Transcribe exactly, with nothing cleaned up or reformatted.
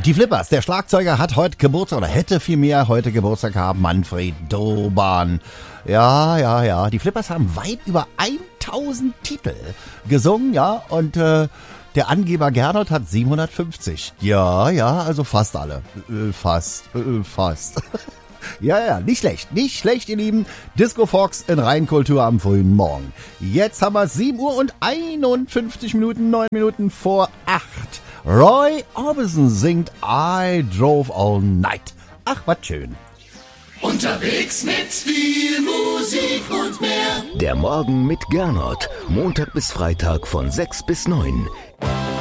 Die Flippers, der Schlagzeuger hat heute Geburtstag oder hätte vielmehr heute Geburtstag gehabt, Manfred Doban. Ja, ja, ja, die Flippers haben weit über tausend Titel gesungen, ja, und äh, der Angeber Gernot hat siebenhundertfünfzig. Ja, ja, also fast alle. Äh, fast, äh, fast. Ja, ja, nicht schlecht, nicht schlecht, ihr Lieben. Disco Fox in Rheinkultur am frühen Morgen. Jetzt haben wir sieben Uhr und einundfünfzig Minuten, neun Minuten vor acht. Roy Orbison singt I Drove All Night. Ach, was schön. Unterwegs mit viel Musik und mehr. Der Morgen mit Gernot. Montag bis Freitag von sechs bis neun.